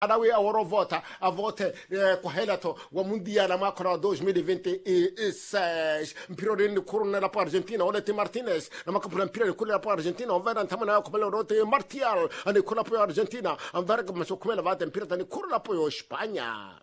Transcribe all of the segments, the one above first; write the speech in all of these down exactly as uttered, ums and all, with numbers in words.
Malawi a vota a vote eh, kwa helato wa mundial la mwaka dois mil e vinte e seis mpira ni kuruna la Argentina ole te Martinez na makapula mpira ni kula la Argentina overa ntamana ko pele rote Martial ani kula po Argentina amvera ko masokumela vate mpira tani kuruna po Espanya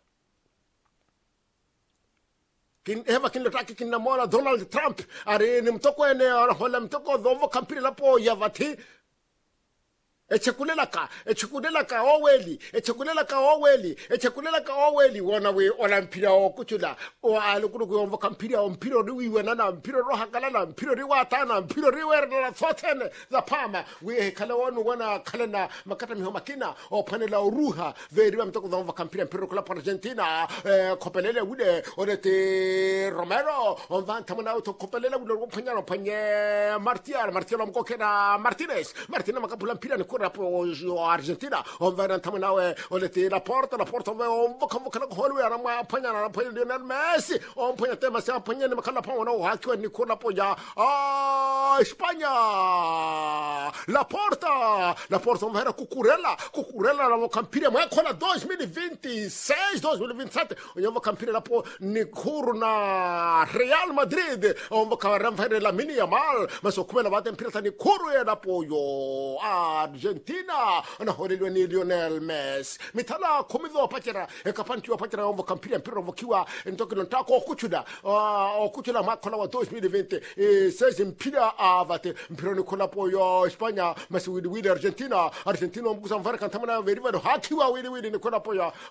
kin eva kin lotaki kin namola Donald Trump are ni mtoko ene hola mtoko dhovo kampira lapo yavati echekulela ka echekulela ka oweli echekulela ka oweli echekulela ka oweli wona we ona mpira okuchula o alukuru kuyomva kampira mpiro riwe nana mpiro rohakala na mpiro riwata na mpiro riwe na thotene za pama we kala wonu wana kala na makata miho makina o panela uruha veri wa mtoko dhamva kampira mpiro kula Argentina eh, kopelele ude orete Romero on va tamana auto kopelele ude panyano panye Martial Martial mkokena Martinez Martinez makapula mpira ni po Argentina on va ntamana we olete la porta la porta on va comme kana holwe ara ma panya na panya Lionel Messi on panya tema sa panya ni makala pa ona haki ni kona po ya ah España la porta la porta on va era Cucurella Cucurella la campira ma kola dois mil e vinte e seis dois mil e vinte e sete on va campira la po ni kurna Real Madrid on va campira la Lamine Yamal ma so come la va tempira ni kuru ya la po yo Argentina na holelwe ni Lionel Messi mitala komizo pachera e kapanti wa pachera on kampira mpira vokiwa ntoke lontako okuchuda okuchula makola wa dois mil e vinte e seis mpira avate mpira ni kola po yo España masi wili wili Argentina Argentina mbusa mfara kantamana veriva do hakiwa wili wili ni kola po ya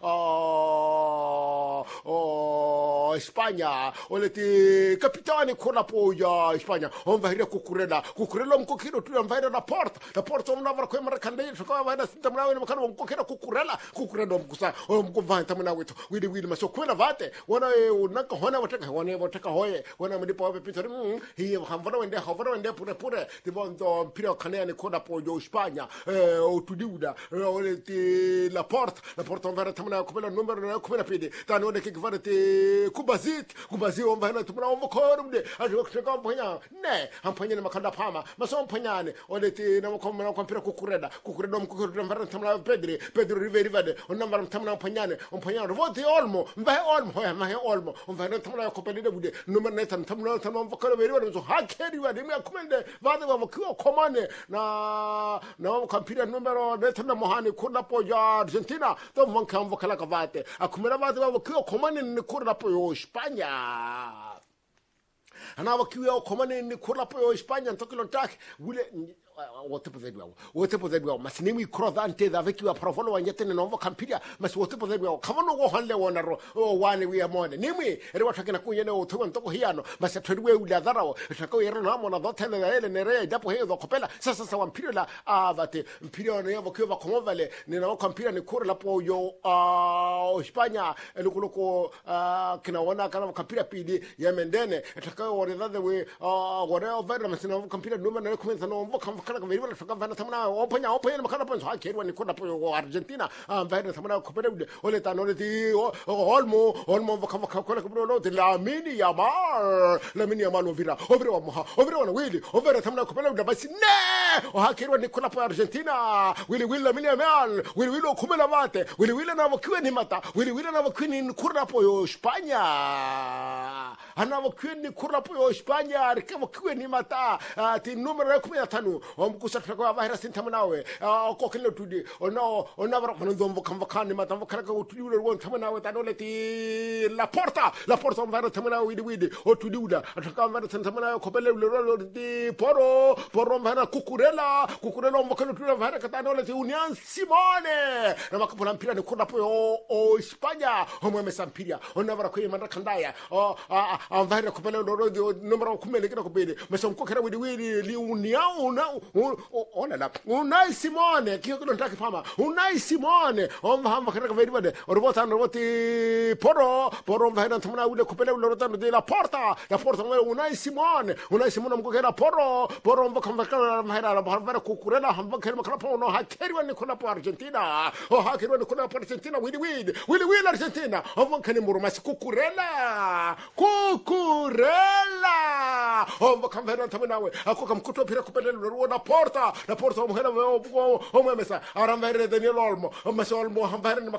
o España oleti kapitani kola po ya España on va hira Cucurella Cucurella mkokiro tu mvaira na porta na porta mnavara kwa mara kandei tukao vaina sintamna wewe mkana mkokira Cucurella Cucurella mkusa mkuvaa tamna wetu wili wili maso kwena vate wana unaka hona wataka wana wataka hoye wana mdipo wape pita hii hamvana wende hamvana wende pure pure divondo mpira kanea ni koda po jo España eh utudiuda ole ti la porta la porta mvara tamna kupela numero na kupela pidi tani wende kikivana ti kubazit kubazit mvana tumna mvokoro mde ajo kutoka mpanya ne ampanya ni makanda pama maso mpanyane ole ti na mkomna kompira Cucurella Cucurella mkokiro mvara tamna Pedri Pedro Riveri vade onamvara tamna mpanyane mpanyane vote olmo mbahe olmo hoya mahe olmo mvara tamna kopelide bude numero neta tamna tamna mvokoro veri wade so hakeri wade mi akumende vade wa mkiwa komane na na mkampira numero neta na mohani kuna po ya Argentina to mvanka mvokala kavate akumera vade wa mkiwa komane ni kuna po yo España ana wakiwa komane ni kuna po yo España ntokilo ntaki wile wote pozedwa wote pozedwa masinimi crozante avec wa provolo wanyetene novo kampiria mas wote pozedwa kamano go hanle wona ro wani wi amone nimi ere watakena kunyene otho ntoko hiano mas atwedwe uladharao takao yero na mona dotele na ele nere dapo hezo kopela sasa sawa mpira la avate mpira no yevo kwa komovale ni na kampira ni kura la po yo España elukuloko kinaona kana kampira pidi ya mendene takao woredade we wore over masina kampira numero na kumenza no kana veri wala faka vana tamana opanya opanya makana ponso hakeri ni kuna po Argentina ambaye tamana kopere ole tanole ti olmo olmo vaka vaka kola kubro lo Lamine Yamal Lamine Yamal ovira ovira wa ovira wa wili ovira tamana kopere basi ne o hakeri ni kuna po Argentina wili wili Lamine Yamal wili wili kumela mate wili wili na wakiwe ni mata wili wili na wakiwe ni kuna po España ana wakiwe ni kuna po España arikama wakiwe ni mata ti numero kumi na tano omkusatra kwa bahira sintamanawe okokelo tudi ono onavara mandombo kamvakani matamvakara ka utudi won tamanawe tanole ti la porta la porta mvara tamanawe widi widi otudi uda ataka mvara sintamanawe kopele lo di poro poro mvara Cucurella Cucurella omkelo tudi mvara katanole ti Union Simone na makapula mpira ni kuna po o España omwe sampiria onavara kwa imanda kandaya o mvara kopele lo di numero kumele kina kopele mesomkokera widi widi li Union na ona la Unai Simone kio kilo ntaki pama Unai Simone on hamba kana veri bade orobota oroboti poro poro mvana tamana ule kupele ule rotano de la porta la porta Unai Simone Unai Simone mkokera poro poro mvaka kana mahera la bahara Cucurella hamba kana kana po no hakeri wani kuna po Argentina o hakeri wani kuna po Argentina wili wili wili wili Argentina hamba kana murumasi Cucurella Cucurella hamba kana tamana we akoka mkuto pira kupele na porta la porta muhera o o mesa aramvere Daniel Olmo o mesa Olmo hamvere